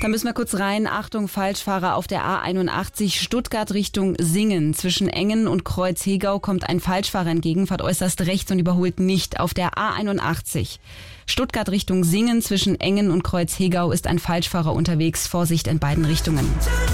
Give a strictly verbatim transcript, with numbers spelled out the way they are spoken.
Da müssen wir kurz rein. Achtung, Falschfahrer auf der A einundachtzig, Stuttgart Richtung Singen. Zwischen Engen und Kreuz-Hegau kommt ein Falschfahrer entgegen, fährt äußerst rechts und überholt nicht. Auf der A einundachtzig, Stuttgart Richtung Singen, zwischen Engen und Kreuz-Hegau ist ein Falschfahrer unterwegs. Vorsicht in beiden Richtungen.